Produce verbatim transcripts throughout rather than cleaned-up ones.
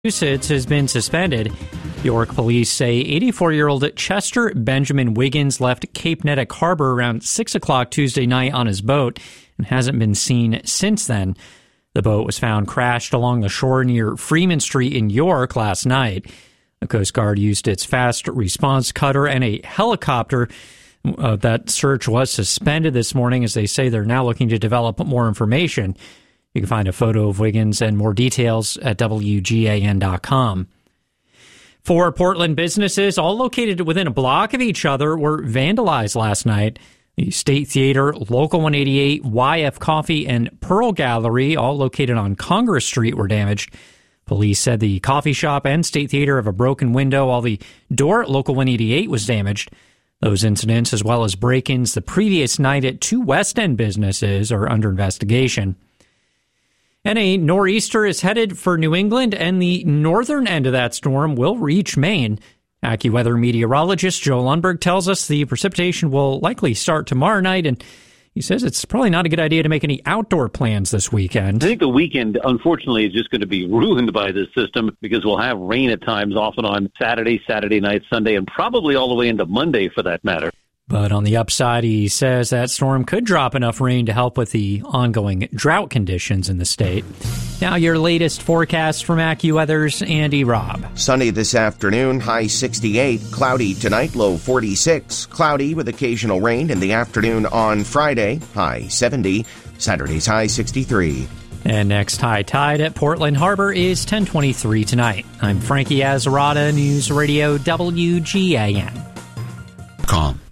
Massachusetts has been suspended. York police say eighty-four-year-old Chester Benjamin Wiggins left Cape Nettic Harbor around six o'clock Tuesday night on his boat and hasn't been seen since then. The boat was found crashed along the shore near Freeman Street in York last night. The Coast Guard used its fast response cutter and a helicopter. Uh, that search was suspended this morning as they say they're now looking to develop more information. You can find a photo of Wiggins and more details at W G A N dot com. Four Portland businesses, all located within a block of each other, were vandalized last night. The State Theater, Local one eighty-eight, Y F Coffee, and Pearl Gallery, all located on Congress Street, were damaged. Police said the coffee shop and State Theater have a broken window, while the door at Local one eighty-eight was damaged. Those incidents, as well as break-ins the previous night at two West End businesses, are under investigation. And a nor'easter is headed for New England, and the northern end of that storm will reach Maine. AccuWeather meteorologist Joe Lundberg tells us the precipitation will likely start tomorrow night, and he says it's probably not a good idea to make any outdoor plans this weekend. I think the weekend, unfortunately, is just going to be ruined by this system because we'll have rain at times off and on Saturday, Saturday night, Sunday, and probably all the way into Monday for that matter. But on the upside, he says that storm could drop enough rain to help with the ongoing drought conditions in the state. Now your latest forecast from AccuWeather's Andy Robb. Sunny this afternoon, high sixty-eight. Cloudy tonight, low forty-six. Cloudy with occasional rain in the afternoon on Friday, high seventy. Saturday's high sixty-three. And next high tide at Portland Harbor is ten twenty-three tonight. I'm Frankie Azarada, News Radio W G A N. Calm.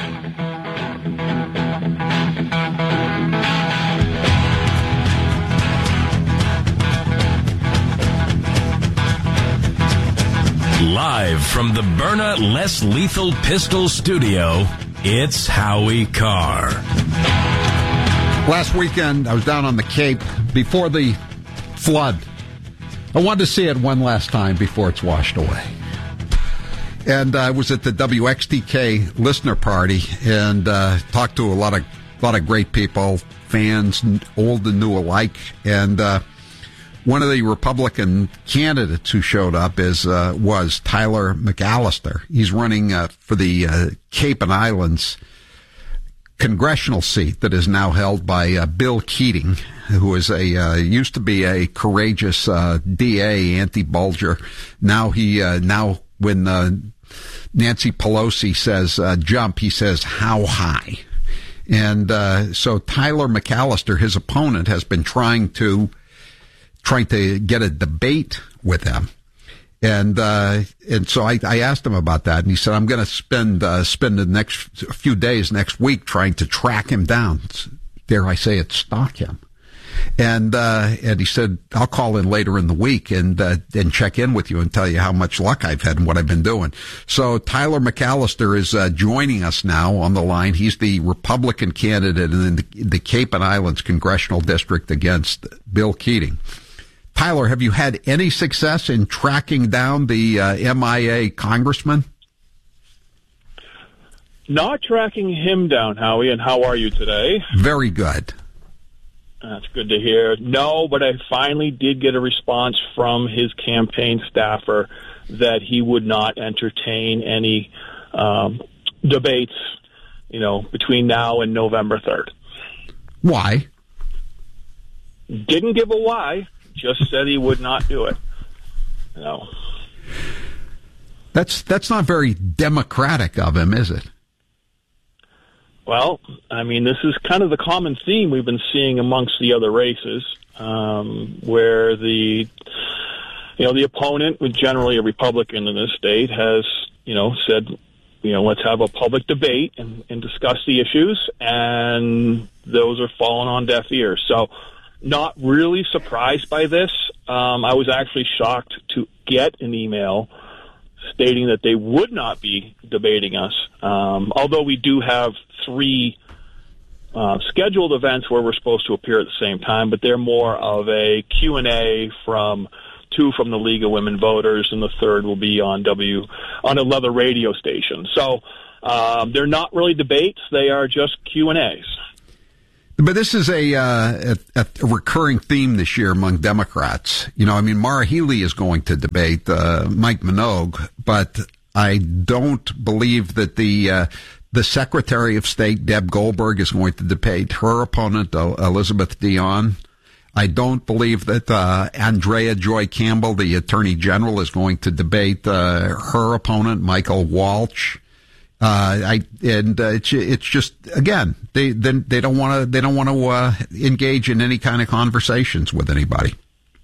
Live from the Byrna Less Lethal Pistol Studio, it's Howie Carr. Last weekend, I was down on the Cape before the flood. I wanted to see it one last time before it's washed away. And I was at the W X T K listener party and uh, talked to a lot of lot of great people, fans, old and new alike. And uh, one of the Republican candidates who showed up is uh, was Tyler McAllister. He's running uh, for the uh, Cape and Islands congressional seat that is now held by uh, Bill Keating, who is a uh, used to be a courageous uh, D A, anti-Bulger. Now he uh, now. When uh, Nancy Pelosi says uh, jump, he says how high. And uh, so Tyler McAllister, his opponent, has been trying to trying to get a debate with him. And uh, and so I, I asked him about that, and he said, I'm going to spend uh, spend the next few days next week trying to track him down. Dare I say it, stalk him. And uh, and he said, I'll call in later in the week and uh, and check in with you and tell you how much luck I've had and what I've been doing. So Tyler McAllister is uh, joining us now on the line. He's the Republican candidate in the, the Cape and Islands Congressional District against Bill Keating. Tyler, have you had any success in tracking down the uh, M I A congressman? Not tracking him down, Howie, and how are you today? Very good. That's good to hear. No, but I finally did get a response from his campaign staffer that he would not entertain any um, debates, you know, between now and November third. Why? Didn't give a why, just said he would not do it. No. That's that's not very democratic of him, is it? Well, I mean, this is kind of the common theme we've been seeing amongst the other races, um, where the, you know, the opponent, with generally a Republican in this state, has, you know, said, you know, let's have a public debate and, and discuss the issues, and those are falling on deaf ears. So, not really surprised by this. Um, I was actually shocked to get an email stating that they would not be debating us, um, although we do have three uh, scheduled events where we're supposed to appear at the same time, but they're more of a Q and A from two from the League of Women Voters, and the third will be on W on another radio station. So um, they're not really debates; they are just Q and A's. But this is a, uh, a, a recurring theme this year among Democrats. You know, I mean, Maura Healey is going to debate uh, Mike Minogue, but I don't believe that the uh, the Secretary of State, Deb Goldberg, is going to debate her opponent, uh, Elizabeth Dion. I don't believe that uh, Andrea Joy Campbell, the Attorney General, is going to debate uh, her opponent, Michael Walsh. Uh, I and uh, it's it's just again they then they don't want to they don't want to uh, engage in any kind of conversations with anybody.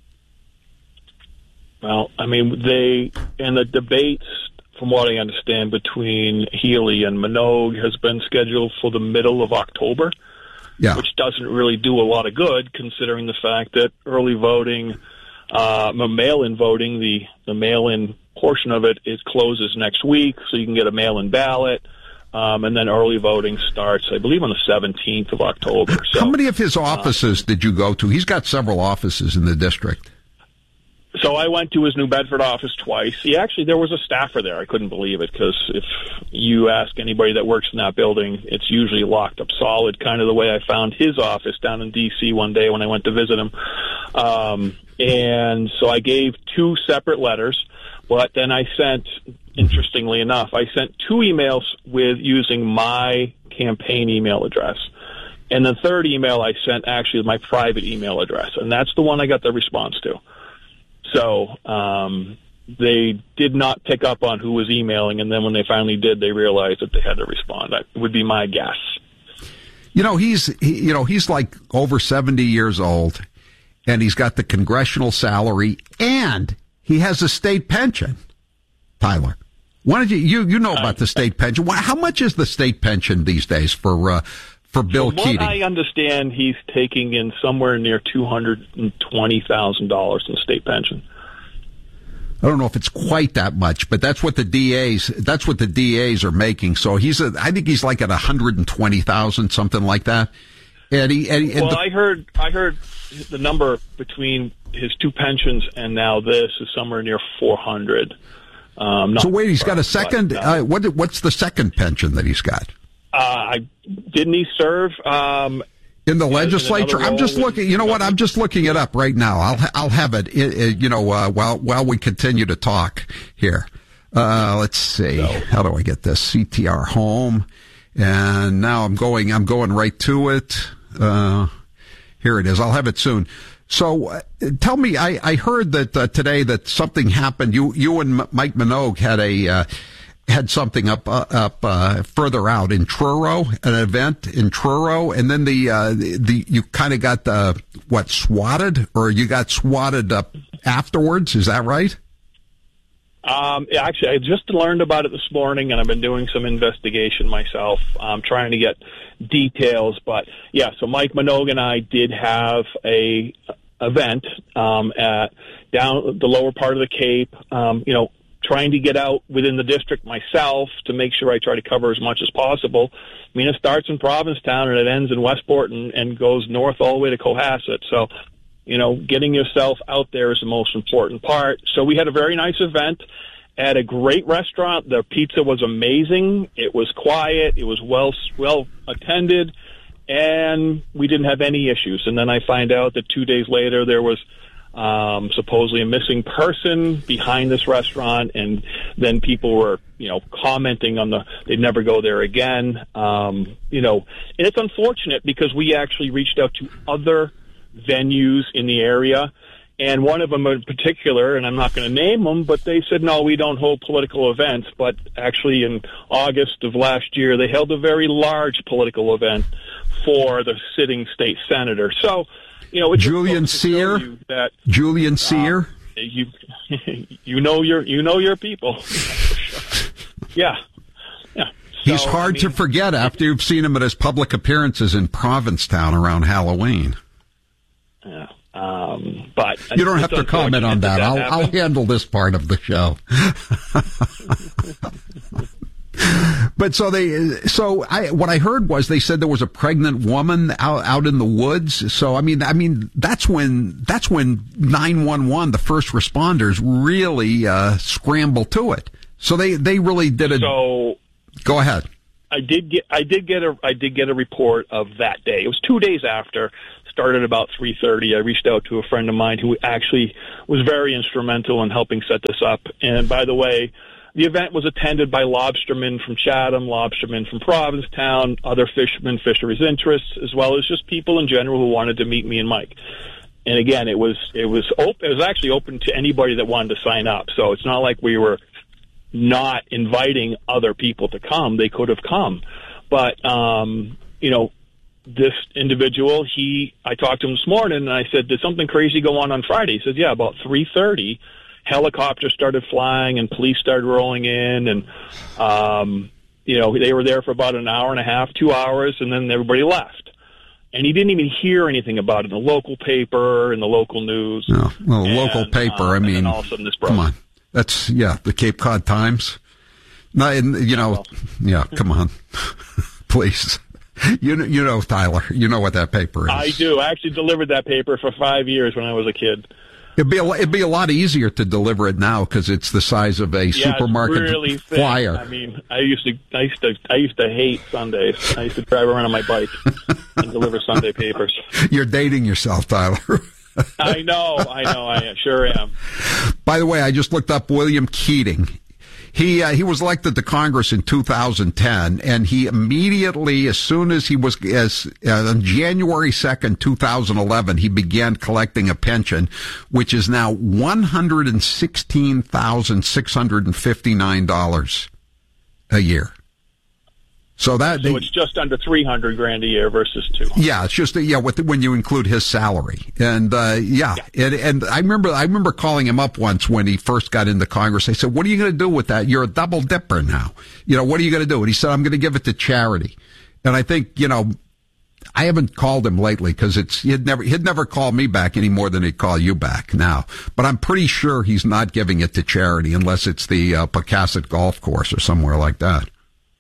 Well, I mean they and the debates, from what I understand, between Healey and Minogue has been scheduled for the middle of October, yeah. which doesn't really do a lot of good considering the fact that early voting, uh, mail-in voting, the the mail-in portion of it, it closes next week, so you can get a mail-in ballot, um, and then early voting starts, I believe, on the seventeenth of October. So, how many of his offices uh, did you go to? He's got several offices in the district. So I went to his New Bedford office twice. He actually, there was a staffer there. I couldn't believe it, because if you ask anybody that works in that building, it's usually locked up solid, kind of the way I found his office down in D C one day when I went to visit him. Um, and so I gave two separate letters. But then I sent, interestingly enough, I sent two emails with using my campaign email address. And the third email I sent actually my private email address. And that's the one I got the response to. So um, they did not pick up on who was emailing. And then when they finally did, they realized that they had to respond. That would be my guess. You know, he's, he, you know, he's like over seventy years old, and he's got the congressional salary, and he has a state pension. Tyler, why did you you you know about the state pension? How much is the state pension these days for uh, for Bill From Keating? What I understand, he's taking in somewhere near two hundred and twenty thousand dollars in state pension. I don't know if it's quite that much, but that's what the D As that's what the D As are making. So he's a, I think he's like at one hundred and twenty thousand, something like that. And he, and, and well, the, I heard I heard the number between his two pensions and now this is somewhere near four hundred. Um, so wait, he's got a second. But, uh, uh, what what's the second pension that he's got? Uh, I didn't he serve um, in the legislature? I'm just looking. You know what? I'm just looking it up right now. I'll I'll have it. it, it you know, uh, while while we continue to talk here. Uh, let's see. So. How do I get this? C T R home, and now I'm going. I'm going right to it. Uh, here it is. I'll have it soon. So uh, tell me, I, I heard that uh, today that something happened. You you and M- Mike Minogue had a uh, had something up uh, up uh, further out in Truro, an event in Truro, and then the uh, the, the you kind of got the what swatted, or you got swatted up afterwards. Is that right? Um, actually, I just learned about it this morning, and I've been doing some investigation myself. I'm trying to get details, but yeah. So Mike Minogue and I did have a event um, at down the lower part of the Cape. Um, you know, trying to get out within the district myself to make sure I try to cover as much as possible. I mean, it starts in Provincetown and it ends in Westport and, and goes north all the way to Cohasset. So, you know, getting yourself out there is the most important part. So we had a very nice event at a great restaurant. The pizza was amazing. It was quiet. It was well well attended, and we didn't have any issues. And then I find out that two days later there was um, supposedly a missing person behind this restaurant, and then people were, you know, commenting on the they'd never go there again. Um, you know, and it's unfortunate because we actually reached out to other venues in the area, and one of them in particular, and I'm not going to name them, but they said, no, we don't hold political events. But actually in August of last year, they held a very large political event for the sitting state senator. So, you know, it's Julian Sear, that Julian Sear, um, you you know your you know your people. yeah, yeah. He's so, hard I mean, to forget after you've seen him at his public appearances in Provincetown around Halloween. Yeah. Um, but you don't have to comment on that. that I'll, I'll handle this part of the show. But so they, so I, what I heard was they said there was a pregnant woman out, out in the woods. So I mean, I mean, that's when, that's when nine one one, the first responders really, uh, scrambled to it. So they, they really did it. So go ahead. I did get I did get a I did get a report of that day. It was two days after. Started about three thirty. I reached out to a friend of mine who actually was very instrumental in helping set this up. And by the way, the event was attended by lobstermen from Chatham, lobstermen from Provincetown, other fishermen, fisheries interests, as well as just people in general who wanted to meet me and Mike. And again, it was it was open. It was actually open to anybody that wanted to sign up. So it's not like we were not inviting other people to come. They could have come, but um, you know. This individual, he, I talked to him this morning, and I said, did something crazy go on on Friday? He says, yeah, about three thirty, helicopters started flying and police started rolling in, and, um, you know, they were there for about an hour and a half, two hours, and then everybody left. And he didn't even hear anything about it in the local paper, in the local news. No, well, and, local paper, um, I mean, all of a sudden this broke. Come on. That's, yeah, the Cape Cod Times. No, and, you know, yeah, come on. Please. You know, you know, Tyler, you know what that paper is. I do. I actually delivered that paper for five years when I was a kid. It'd be a, it'd be a lot easier to deliver it now because it's the size of a yeah, supermarket it's really thin. flyer. I mean, I used to, I used to, I used to hate Sundays. I used to drive around on my bike and deliver Sunday papers. You're dating yourself, Tyler. I know, I know, I sure am. By the way, I just looked up William Keating. He uh, he was elected to Congress in two thousand ten, and he immediately, as soon as he was, as uh, on January second, two thousand eleven, he began collecting a pension, which is now one hundred sixteen thousand six hundred fifty-nine dollars a year. So that so they, it's just under three hundred grand a year versus two. Yeah, it's just yeah, with the, when you include his salary, and uh, yeah, yeah. And, and I remember I remember calling him up once when he first got into Congress. I said, "What are you going to do with that? You're a double dipper now. You know, what are you going to do?" And he said, "I'm going to give it to charity." And I think you know, I haven't called him lately because it's he'd never he'd never call me back any more than he'd call you back now. But I'm pretty sure he's not giving it to charity unless it's the uh, Pocasset Golf Course or somewhere like that.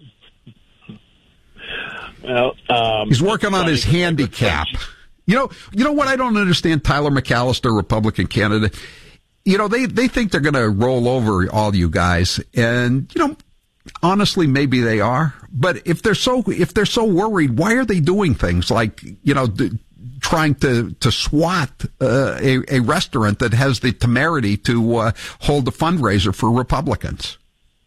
Well, um, he's working on his handicap. You know, you know what I don't understand, Tyler McAllister, Republican candidate. You know, they, they think they're going to roll over all you guys, and you know, honestly, maybe they are. But if they're so if they're so worried, why are they doing things like you know, d- trying to to swat uh, a a restaurant that has the temerity to uh, hold a fundraiser for Republicans?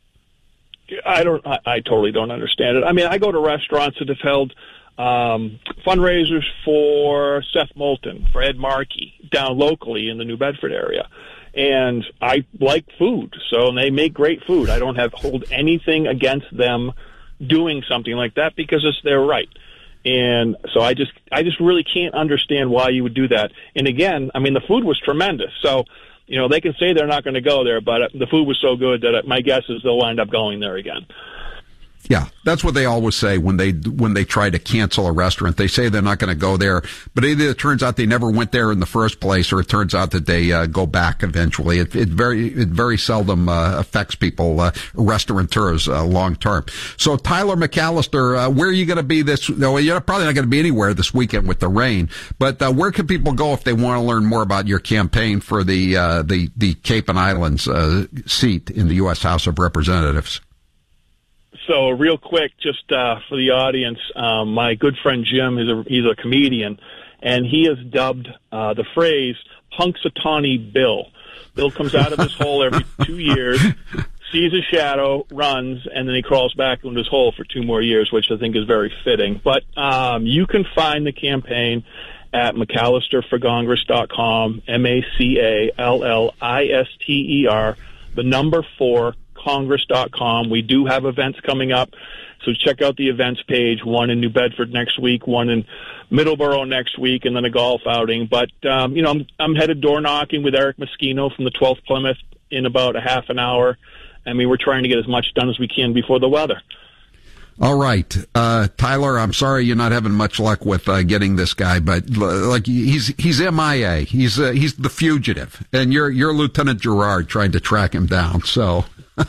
I don't. I, I totally don't understand it. I mean, I go to restaurants that have held um, fundraisers for Seth Moulton, for Ed Markey, down locally in the New Bedford area, and I like food, so they make great food. I don't have hold anything against them doing something like that because it's their right. And so I just, I just really can't understand why you would do that. And again, I mean, the food was tremendous, so. You know, they can say they're not going to go there, but the food was so good that my guess is they'll wind up going there again. Yeah, that's what they always say when they when they try to cancel a restaurant. They say they're not going to go there, but either it turns out they never went there in the first place, or it turns out that they uh, go back eventually. It, it very it very seldom uh, affects people, uh, restaurateurs, uh, long term. So, Tyler McAllister, uh, where are you going to be this? No, you're probably not going to be anywhere this weekend with the rain. But uh, where can people go if they want to learn more about your campaign for the uh, the the Cape and Islands uh, seat in the U S House of Representatives? So real quick, just uh, for the audience, um, my good friend Jim is a he's a comedian, and he has dubbed uh, the phrase "Punxsutawney Bill." Bill comes out of his hole every two years, sees a shadow, runs, and then he crawls back into his hole for two more years, which I think is very fitting. But um, you can find the campaign at McAllister for Congress dot com, M A C A L L I S T E R, the number four, Congress dot com. We do have events coming up, so check out the events page, one in New Bedford next week, one in Middleborough next week, and then a golf outing. But, um, you know, I'm, I'm headed door knocking with Eric Moschino from the twelfth Plymouth in about a half an hour. I mean, we're trying to get as much done as we can before the weather. All right. Uh, Tyler, I'm sorry you're not having much luck with uh, getting this guy, but like he's he's M I A. He's uh, he's the fugitive, and you're you're Lieutenant Gerard trying to track him down. So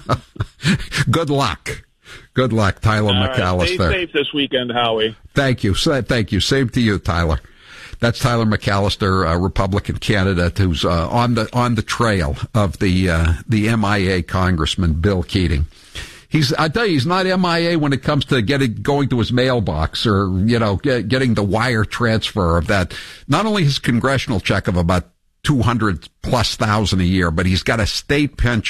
good luck. Good luck, Tyler All McAllister. Right. Stay safe this weekend, Howie. Thank you. Thank you. Same to you, Tyler. That's Tyler McAllister, a Republican candidate who's uh, on the on the trail of the uh, the M I A Congressman Bill Keating. He's, I tell you, he's not M I A when it comes to getting, going to his mailbox or, you know, get, getting the wire transfer of that. Not only his congressional check of about two hundred plus thousand a year, but he's got a state pension